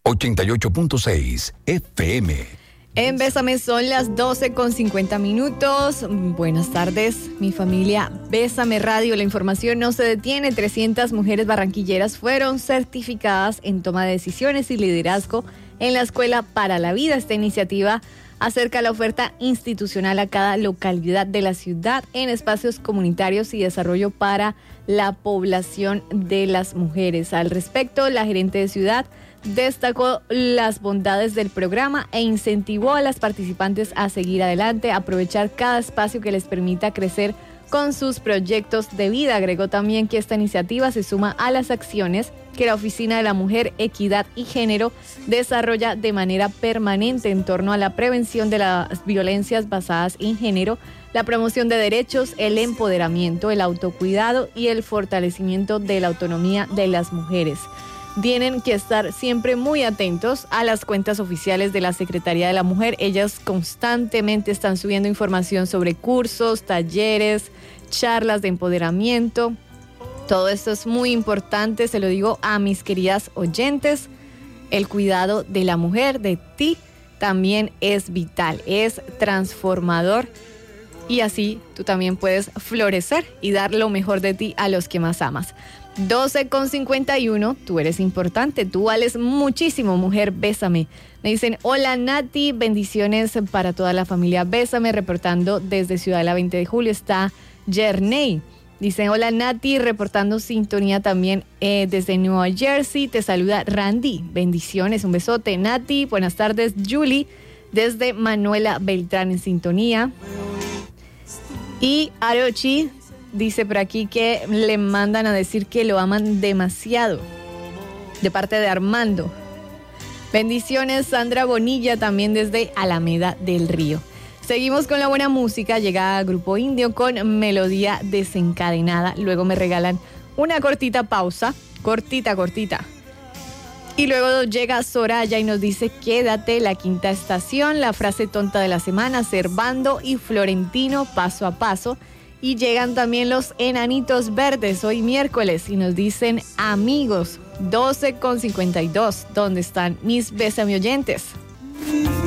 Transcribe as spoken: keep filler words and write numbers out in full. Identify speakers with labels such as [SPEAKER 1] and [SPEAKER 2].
[SPEAKER 1] ochenta y ocho punto seis F M.
[SPEAKER 2] En Bésame son las doce con cincuenta minutos. Buenas tardes, mi familia Bésame Radio. La información no se detiene. trescientas mujeres barranquilleras fueron certificadas en toma de decisiones y liderazgo en la Escuela para la Vida. Esta iniciativa acerca la oferta institucional a cada localidad de la ciudad en espacios comunitarios y desarrollo para la población de las mujeres. Al respecto, la gerente de ciudad destacó las bondades del programa e incentivó a las participantes a seguir adelante, aprovechar cada espacio que les permita crecer con sus proyectos de vida. Agregó también que esta iniciativa se suma a las acciones que la Oficina de la Mujer, Equidad y Género desarrolla de manera permanente en torno a la prevención de las violencias basadas en género, la promoción de derechos, el empoderamiento, el autocuidado y el fortalecimiento de la autonomía de las mujeres. Tienen que estar siempre muy atentos a las cuentas oficiales de la Secretaría de la Mujer. Ellas constantemente están subiendo información sobre cursos, talleres, charlas de empoderamiento. Todo esto es muy importante, se lo digo a mis queridas oyentes. El cuidado de la mujer, de ti, también es vital, es transformador. Y así tú también puedes florecer y dar lo mejor de ti a los que más amas. doce con cincuenta y uno, tú eres importante, tú vales muchísimo, mujer, bésame. Me dicen, hola Nati, bendiciones para toda la familia Bésame, reportando desde Ciudad de la veinte de julio está Yerney. Dicen, hola Nati, reportando sintonía también eh, desde Nueva Jersey, te saluda Randy, bendiciones, un besote. Nati, buenas tardes, Julie, desde Manuela Beltrán en sintonía. Y Arochi dice por aquí que le mandan a decir que lo aman demasiado, de parte de Armando. Bendiciones, Sandra Bonilla, también desde Alameda del Río. Seguimos con la buena música, llega Grupo Indio con Melodía Desencadenada. Luego me regalan una cortita pausa, cortita, cortita. Y luego llega Soraya y nos dice, quédate, la quinta estación, la frase tonta de la semana, Servando y Florentino, paso a paso. Y llegan también los Enanitos Verdes hoy miércoles y nos dicen amigos, doce con cincuenta y dos. ¿Dónde están mis Bésame oyentes?